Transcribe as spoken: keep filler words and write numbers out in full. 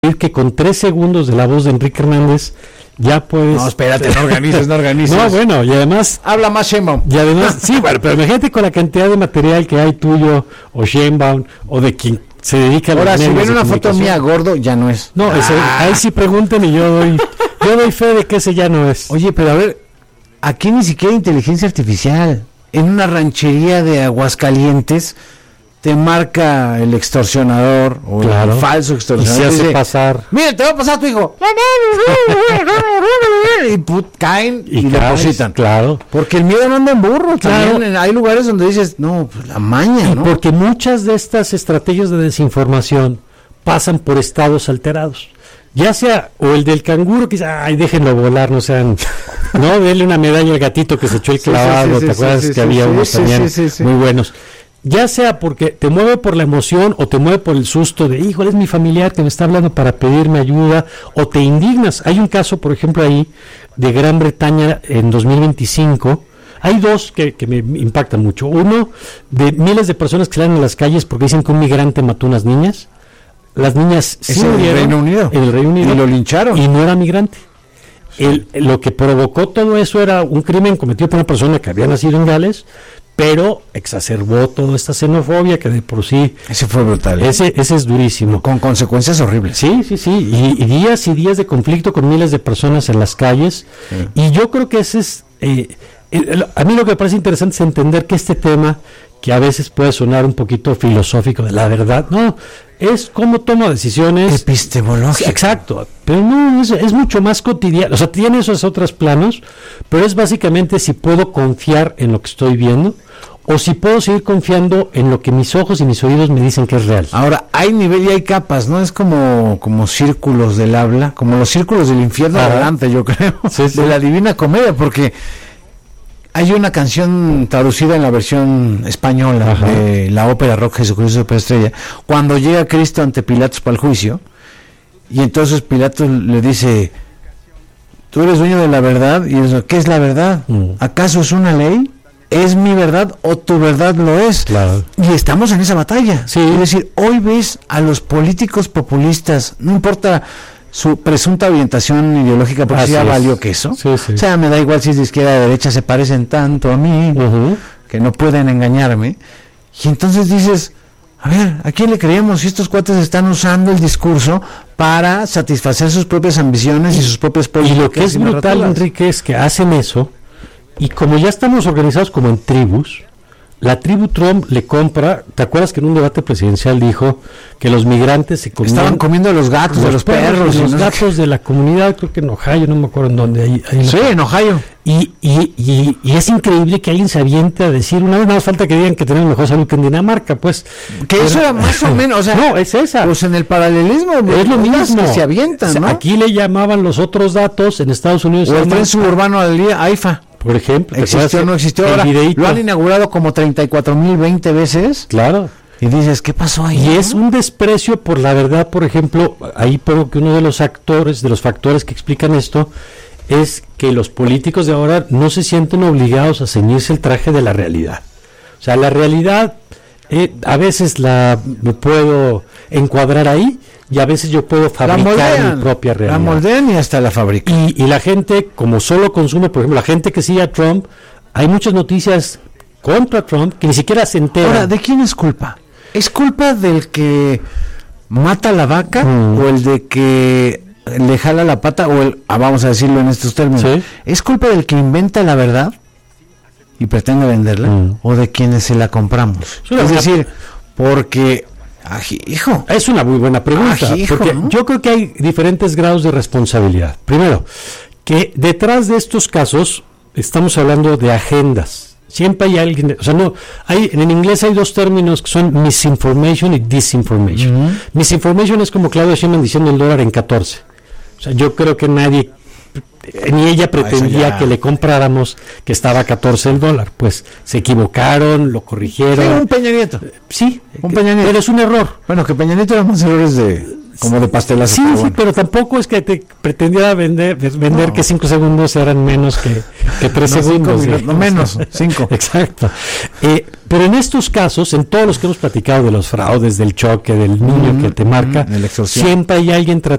que con tres segundos de la voz de Enrique Hernández ya puedes... No, espérate, no organices, no organices. No, bueno, y además... Habla más Sheinbaum. Y además, sí, bueno, pero imagínate con la cantidad de material que hay tuyo, o Sheinbaum, o de quien se dedica a los Ahora, si medios ven de una foto comunicación. mía gordo, ya no es. No, ese, Ah. ahí sí pregunten y yo doy, yo doy fe de que ese ya no es. Oye, pero a ver, aquí ni siquiera inteligencia artificial. En una ranchería de Aguascalientes te marca el extorsionador o Claro. el falso Y extorsionador. se hace dice, pasar. mira, te va a pasar tu hijo. Y put, caen y, Y le caes, depositan. claro. Porque el miedo no anda en burro. Claro. También hay lugares donde dices, no, pues la maña, Y ¿no? porque muchas de estas estrategias de desinformación pasan por estados alterados. Ya sea, o el del canguro, que dice, ay, déjenlo volar, no sean, no, denle una medalla al gatito que se echó el Sí, sí, clavado, sí, ¿te sí, acuerdas sí, que sí, había sí, unos sí, también sí, sí, sí. muy buenos? Ya sea porque te mueve por la emoción, o te mueve por el susto de, híjole, es mi familiar que me está hablando para pedirme ayuda, o te indignas. Hay un caso, por ejemplo, ahí, de Gran Bretaña en dos mil veinticinco. Hay dos que, que me impactan mucho. Uno, de miles de personas que salen a las calles porque dicen que un migrante mató unas niñas. Las niñas sí Es en el murieron Reino Unido. en el Reino Unido Y lo lincharon. y no era migrante. El, lo que provocó todo eso era un crimen cometido por una persona que había nacido en Gales, pero exacerbó toda esta xenofobia que de por sí Ese fue brutal. ese ese es durísimo. Con consecuencias horribles. Sí, sí, sí, y, y días y días de conflicto con miles de personas en las calles. Sí. Y yo creo que ese es, eh, el- a mí lo que me parece interesante es entender que este tema, que a veces puede sonar un poquito filosófico de la verdad, no, es cómo tomo decisiones. Epistemológico. Exacto, pero no, es, es mucho más cotidiano, o sea, tiene esos otros planos, pero es básicamente si puedo confiar en lo que estoy viendo, o si puedo seguir confiando en lo que mis ojos y mis oídos me dicen que es real. Ahora, hay nivel y hay capas, ¿no? Es como, como círculos del habla, como los círculos del infierno Ajá. adelante, yo creo, Sí, sí. de la Divina Comedia, porque hay una canción traducida en la versión española Ajá. de la ópera rock Jesucristo Superestrella, cuando llega Cristo ante Pilatos para el juicio, y entonces Pilatos le dice, tú eres dueño de la verdad, y eso, ¿qué es la verdad? Mm. ¿Acaso es una ley? ¿Es mi verdad o tu verdad lo es? Claro. Y estamos en esa batalla. Sí. Es decir, hoy ves a los políticos populistas, no importa su presunta orientación ideológica, porque Así ya es. valió queso. Sí, sí. O sea, me da igual si es de izquierda o de derecha, se parecen tanto a mí, Ujú. que no pueden engañarme. Y entonces dices, a ver, ¿a quién le creemos si estos cuates están usando el discurso para satisfacer sus propias ambiciones y sus propias Y políticas? lo que es y brutal, narrativas? Enrique, es que hacen eso, y como ya estamos organizados como en tribus, la tribu Trump le compra, ¿te acuerdas que en un debate presidencial dijo que los migrantes se comían Estaban comiendo a los gatos, de los perros, y y los no sé gatos de la comunidad, creo que en Ohio, no me acuerdo en dónde, hay, hay qué. Sí, en Ohio. y, y, y, y es increíble que alguien se aviente a decir, una vez más falta que digan que tenemos mejor salud que en Dinamarca, pues. Que Pero- eso era más o menos, o sea, no, es esa. pues en el paralelismo Es lo unas mismo. que se avientan, O sea, ¿no? aquí le llamaban los otros datos, en Estados Unidos O se el llaman- tren suburbano al día, AIFA. por ejemplo. ¿te acuerdas ¿Existió o que no existió? el Ahora videíto? lo han inaugurado como treinta y cuatro mil veinte veces. Claro. Y dices, ¿qué pasó ahí? Y no? es un desprecio por la verdad, por ejemplo, ahí pongo que uno de los actores, de los factores que explican esto, es que los políticos de ahora no se sienten obligados a ceñirse el traje de la realidad. O sea, la realidad, eh, a veces la me puedo encuadrar ahí, y a veces yo puedo la fabricar moldean, mi propia la realidad. moldean y hasta la fabrican. Y, y la gente, como solo consume, por ejemplo, la gente que sigue a Trump, hay muchas noticias contra Trump que ni siquiera se enteran. Ahora, ¿de quién es culpa? ¿Es culpa del que mata la vaca Mm. o el de que le jala la pata o el, ah, vamos a decirlo en estos términos, Sí. ¿es culpa del que inventa la verdad y pretende venderla Mm. o de quienes se la compramos? Es una Es buena- decir, porque, ají, hijo, Es una muy buena pregunta, Ah, hijo, porque ¿no? yo creo que hay diferentes grados de responsabilidad. Primero, que detrás de estos casos estamos hablando de agendas. Siempre hay alguien, o sea, no, hay, en inglés hay dos términos que son misinformation y disinformation. Ujú. Misinformation es como Claudia Sheinbaum diciendo el dólar en catorce. O sea, yo creo que nadie, eh, ni ella pretendía ya. que le compráramos que estaba a catorce el dólar. Pues se equivocaron, lo sí, corrigieron. un Peña Nieto. Sí, Un Peña Nieto. pero es un error. Bueno, que Peña Nieto era más errores de como de pastelazo. Sí, pero sí, bueno. pero tampoco es que te pretendiera vender vender No. que cinco segundos eran menos que, que tres No, cinco segundos. minutos, ¿sí? no menos, cinco. Exacto. Eh, pero en estos casos, en todos los que hemos platicado de los fraudes, del choque, del niño Ujú, que te marca, ujú, de la extorsión. siempre hay alguien tratando